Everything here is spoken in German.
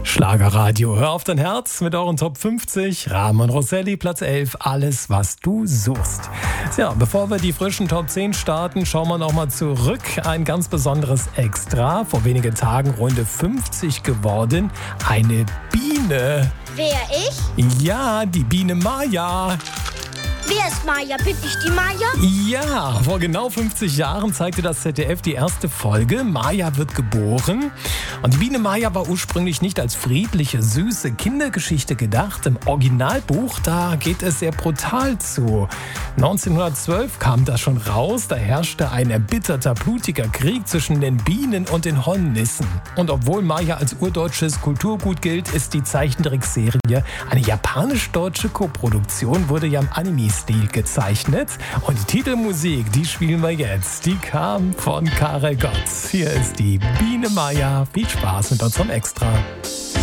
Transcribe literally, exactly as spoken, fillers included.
Schlagerradio, hör auf dein Herz mit euren Top fünfzig. Ramon Rosselli, Platz elf, alles, was du suchst. Ja, bevor wir die frischen Top zehn starten, schauen wir noch mal zurück. Ein ganz besonderes Extra. Vor wenigen Tagen Runde fünfzig geworden. Eine Biene. Wer, ich? Ja, die Biene Maya. Wer ist Maya? Bin ich die Maya? Ja, vor genau fünfzig Jahren zeigte das Z D F die erste Folge. Maya wird geboren. Und die Biene Maya war ursprünglich nicht als friedliche, süße Kindergeschichte gedacht. Im Originalbuch, da geht es sehr brutal zu. neunzehnhundertzwölf kam das schon raus. Da herrschte ein erbitterter, blutiger Krieg zwischen den Bienen und den Hornissen. Und obwohl Maya als urdeutsches Kulturgut gilt, ist die Zeichentrickserie eine japanisch-deutsche Koproduktion, wurde ja im Anime-Stil gezeichnet. Und die Titelmusik, die spielen wir jetzt. Die kam von Karel Gott. Hier ist die Biene Maya. Viel Spaß mit unserem Extra.